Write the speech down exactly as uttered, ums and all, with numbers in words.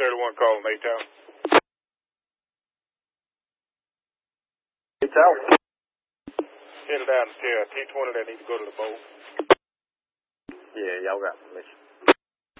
thirty-one calling A-Town. A-Town. Headed down to T twenty that need to go to the bowl. Yeah, y'all got permission.